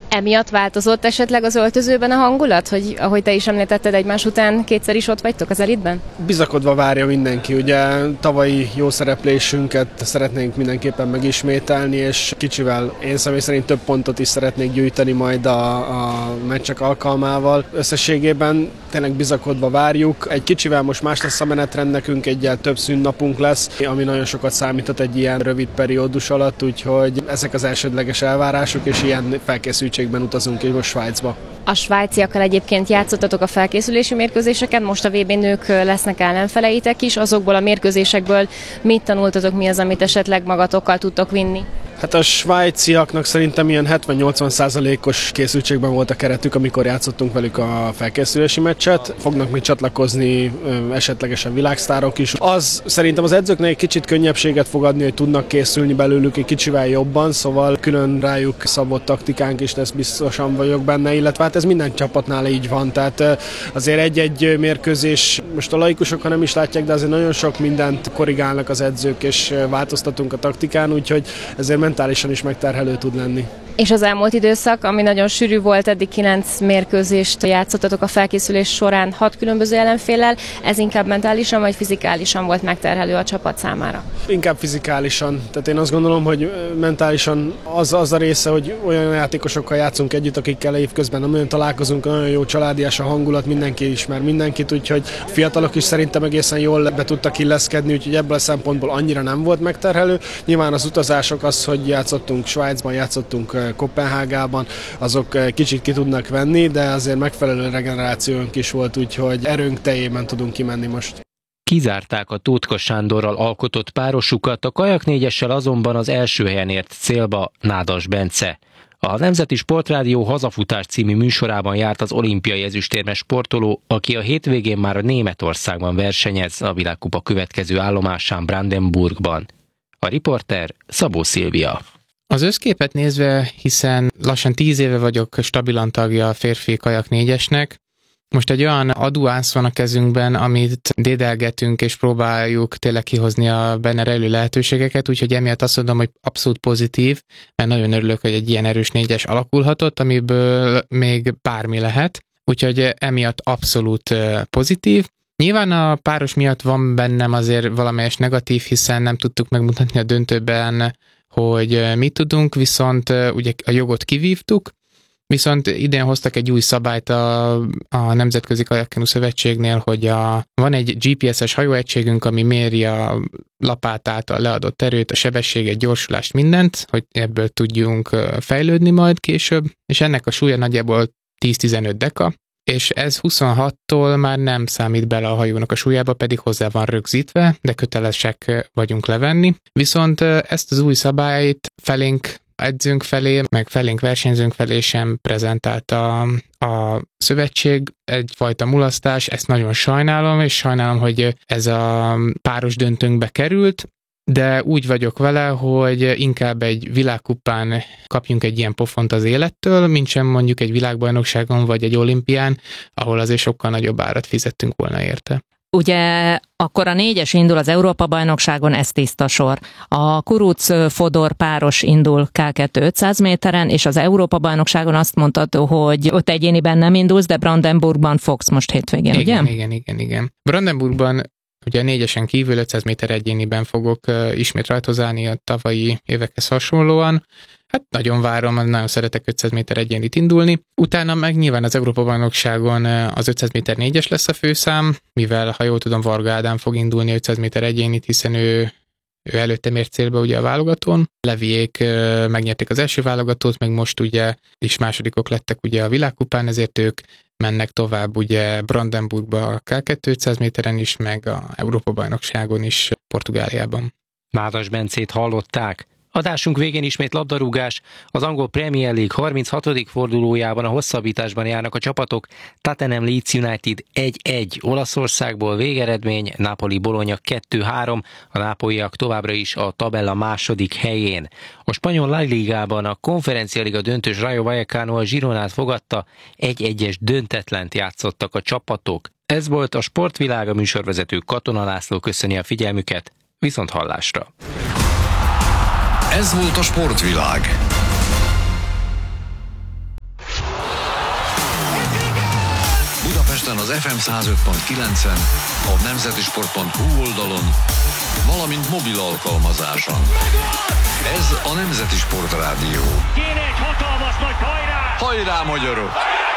Emiatt változott esetleg az öltözőben a hangulat, hogy ahogy te is említetted, egymás után kétszer is ott vagytok az elitben? Bizakodva várja mindenki, ugye tavalyi jó szereplésünket szeretnénk mindenképpen megismételni, és kicsivel én személy szerint több pontot is szeretnék gyűjteni majd a meccsek alkalmával. Összességében tényleg bizakodva várjuk. Egy kicsivel most más lesz a menetrend, nekünk egyel több szünnapunk lesz, ami nagyon sokat számíthat egy ilyen rövid periódus alatt, úgyhogy ezek az elsődleges elvárások, és ilyen felkészültségben utazunk is most Svájcba. A svájciakkal egyébként játszottatok a felkészülési mérkőzéseken, most a VB nők lesznek ellenfeleitek is, azokból a mérkőzésekből mit tanultatok, mi az, amit esetleg magatokkal tudtok vinni? Hát a svájciaknak szerintem ilyen 70-80%-os készültségben volt a keretük, amikor játszottunk velük a felkészülési meccset. Fognak még csatlakozni esetlegesen világsztárok is. Az szerintem az edzőknek egy kicsit könnyebbséget fog adni, hogy tudnak készülni belőlük egy kicsivel jobban, szóval külön rájuk szabott taktikánk is lesz, biztosan vagyok benne, illetve hát ez minden csapatnál így van, tehát azért egy-egy mérkőzés, most a laikusok, ha nem is látják, de azért nagyon sok mindent korrigálnak az edzők, és változtatunk a taktikán, úgyhogy ezért mentálisan is megterhelő tud lenni. És az elmúlt időszak, ami nagyon sűrű volt, eddig 9 mérkőzést játszottatok a felkészülés során 6 különböző ellenféllel, ez inkább mentálisan vagy fizikálisan volt megterhelő a csapat számára? Inkább fizikálisan. Tehát én azt gondolom, hogy mentálisan az a része, hogy olyan játékosokkal játszunk együtt, akikkel évközben nem olyan találkozunk, nagyon jó családias a hangulat, mindenki ismer mindenkit, úgyhogy a fiatalok is szerintem egészen jól be tudtak illeszkedni, úgyhogy ebből a szempontból annyira nem volt megterhelő. Nyilván az utazások az, hogy játszottunk Svájcban, játszottunk Koppenhágában, azok kicsit ki tudnak venni, de azért megfelelő regenerációnk is volt, úgyhogy erőnk teljében tudunk kimenni most. Kizárták a Tótka Sándorral alkotott párosukat, a Kajak négyessel azonban az első helyen ért célba Nádas Bence. A Nemzeti Sportrádió Hazafutás című műsorában járt az olimpiai ezüstérmes sportoló, aki a hétvégén már Németországban versenyez, a világkupa következő állomásán Brandenburgban. A riporter Szabó Szilvia. Az összképet nézve, hiszen lassan 10 éve vagyok stabilan tagja a férfi kajak négyesnek, most egy olyan aduánsz van a kezünkben, amit dédelgetünk és próbáljuk tényleg kihozni a benne rejlő lehetőségeket, úgyhogy emiatt azt mondom, hogy abszolút pozitív, mert nagyon örülök, hogy egy ilyen erős négyes alakulhatott, amiből még bármi lehet, úgyhogy emiatt abszolút pozitív. Nyilván a páros miatt van bennem azért valamelyes negatív, hiszen nem tudtuk megmutatni a döntőben, hogy mit tudunk, viszont ugye a jogot kivívtuk, viszont idén hoztak egy új szabályt a Nemzetközi Kajakkenu Szövetségnél, hogy van egy GPS-es hajóegységünk, ami méri a lapát által leadott erőt, a sebességet, gyorsulást, mindent, hogy ebből tudjunk fejlődni majd később, és ennek a súlya nagyjából 10-15 deka, és ez 26-tól már nem számít bele a hajónak a súlyába, pedig hozzá van rögzítve, de kötelesek vagyunk levenni. Viszont ezt az új szabályt felénk edzőnk felé, meg felénk versenyzőnk felé sem prezentálta a szövetség, egyfajta mulasztás, ezt nagyon sajnálom, és sajnálom, hogy ez a páros döntőnkbe került, de úgy vagyok vele, hogy inkább egy világkupán kapjunk egy ilyen pofont az élettől, mint sem mondjuk egy világbajnokságon vagy egy olimpián, ahol azért sokkal nagyobb árat fizettünk volna érte. Ugye akkor a 4-es indul az Európa-bajnokságon, ez tiszta sor. A Kuruc-Fodor páros indul K2 500 méteren, és az Európa-bajnokságon azt mondtad, hogy ott egyéniben nem indulsz, de Brandenburgban fogsz most hétvégén, igen, ugye? Igen. Brandenburgban ugye a 4-esen kívül 500 méter egyéniben fogok ismét rajtozálni a tavalyi évekhez hasonlóan. Hát nagyon várom, nagyon szeretek 500 méter egyénit indulni. Utána meg nyilván az Európa-bajnokságon az 500 méter 4-es lesz a főszám, mivel, ha jól tudom, Varga Ádám fog indulni 500 méter egyénit, hiszen ő előtte mért célba ugye a válogatón. Leviék megnyerték az első válogatót, meg most ugye is másodikok lettek ugye a világkupán, ezért ők mennek tovább ugye Brandenburgba a K2 500 méteren is, meg a Európa-bajnokságon is Portugáliában. Nádas Bencét hallották. Adásunk végén ismét labdarúgás. Az angol Premier League 36. fordulójában a hosszabbításban járnak a csapatok. Tottenham Leeds United 1-1, Olaszországból végeredmény, Napoli Bologna 2-3, a nápolyiak továbbra is a tabella második helyén. A spanyol La Ligában a Konferencia Liga döntős Rayo Vallecano a Gironát fogadta, 1-1-es döntetlent játszottak a csapatok. Ez volt a Sportvilág, a műsorvezető Katona László köszöni a figyelmüket, viszont hallásra. Ez volt a Sportvilág. Budapesten az FM 105.9-en, a nemzetisport.hu oldalon, valamint mobil alkalmazáson. Ez a Nemzeti Sport Rádió. Kéne egy hatalmas nagy hajrá! Hajrá, magyarok!